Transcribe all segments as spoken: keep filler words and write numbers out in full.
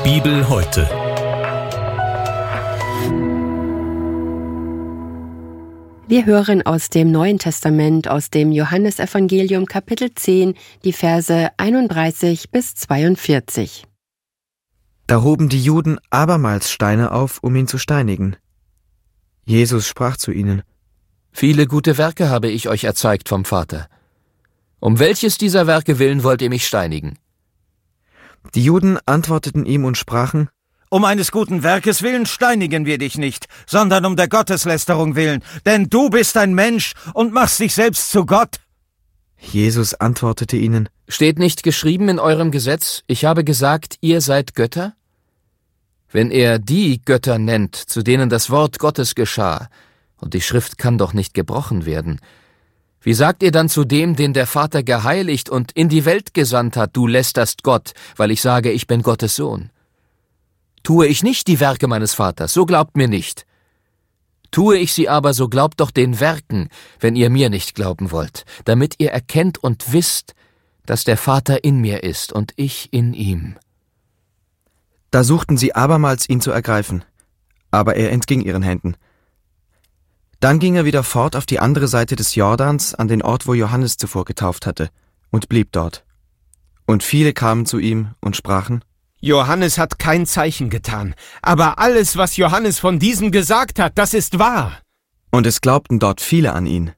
Bibel heute. Wir hören aus dem Neuen Testament, aus dem Johannesevangelium Kapitel zehn, die Verse einunddreißig bis zweiundvierzig. Da hoben die Juden abermals Steine auf, um ihn zu steinigen. Jesus sprach zu ihnen: Viele gute Werke habe ich euch erzeigt vom Vater. Um welches dieser Werke willen wollt ihr mich steinigen? Die Juden antworteten ihm und sprachen: Um eines guten Werkes willen steinigen wir dich nicht, sondern um der Gotteslästerung willen, denn du bist ein Mensch und machst dich selbst zu Gott. Jesus antwortete ihnen: Steht nicht geschrieben in eurem Gesetz, ich habe gesagt, ihr seid Götter? Wenn er die Götter nennt, zu denen das Wort Gottes geschah, und die Schrift kann doch nicht gebrochen werden, wie sagt ihr dann zu dem, den der Vater geheiligt und in die Welt gesandt hat, du lästerst Gott, weil ich sage, ich bin Gottes Sohn? Tue ich nicht die Werke meines Vaters, so glaubt mir nicht. Tue ich sie aber, so glaubt doch den Werken, wenn ihr mir nicht glauben wollt, damit ihr erkennt und wisst, dass der Vater in mir ist und ich in ihm. Da suchten sie abermals, ihn zu ergreifen, aber er entging ihren Händen. Dann ging er wieder fort auf die andere Seite des Jordans, an den Ort, wo Johannes zuvor getauft hatte, und blieb dort. Und viele kamen zu ihm und sprachen: Johannes hat kein Zeichen getan, aber alles, was Johannes von diesem gesagt hat, das ist wahr. Und es glaubten dort viele an ihn.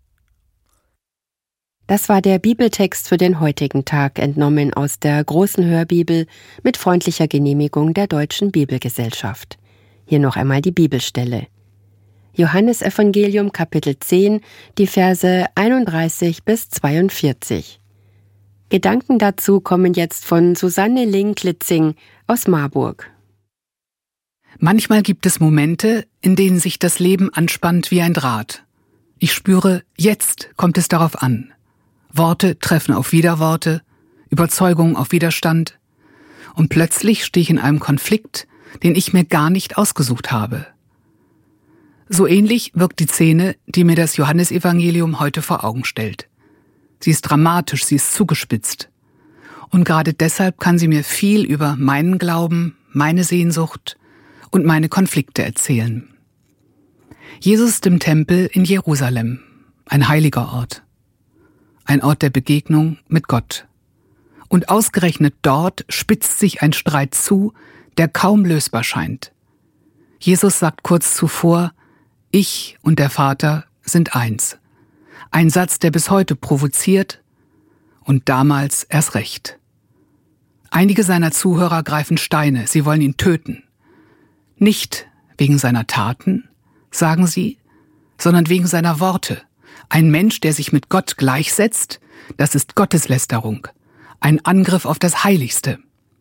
Das war der Bibeltext für den heutigen Tag, entnommen aus der Großen Hörbibel mit freundlicher Genehmigung der Deutschen Bibelgesellschaft. Hier noch einmal die Bibelstelle. Johannesevangelium Kapitel zehn, die Verse einunddreißig bis zweiundvierzig. Gedanken dazu kommen jetzt von Susanne Ling-Klitzing aus Marburg. Manchmal gibt es Momente, in denen sich das Leben anspannt wie ein Draht. Ich spüre, jetzt kommt es darauf an. Worte treffen auf Widerworte, Überzeugung auf Widerstand. Und plötzlich stehe ich in einem Konflikt, den ich mir gar nicht ausgesucht habe. So ähnlich wirkt die Szene, die mir das Johannesevangelium heute vor Augen stellt. Sie ist dramatisch, sie ist zugespitzt. Und gerade deshalb kann sie mir viel über meinen Glauben, meine Sehnsucht und meine Konflikte erzählen. Jesus ist im Tempel in Jerusalem, ein heiliger Ort. Ein Ort der Begegnung mit Gott. Und ausgerechnet dort spitzt sich ein Streit zu, der kaum lösbar scheint. Jesus sagt kurz zuvor: Ich und der Vater sind eins. Ein Satz, der bis heute provoziert und damals erst recht. Einige seiner Zuhörer greifen Steine, sie wollen ihn töten. Nicht wegen seiner Taten, sagen sie, sondern wegen seiner Worte. Ein Mensch, der sich mit Gott gleichsetzt, das ist Gotteslästerung, ein Angriff auf das Heiligste.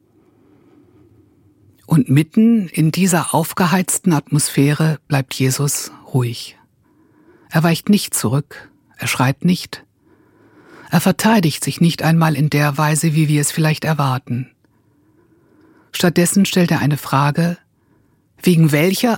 Und mitten in dieser aufgeheizten Atmosphäre bleibt Jesus ruhig. Er weicht nicht zurück, er schreit nicht. Er verteidigt sich nicht einmal in der Weise, wie wir es vielleicht erwarten. Stattdessen stellt er eine Frage: Wegen welcher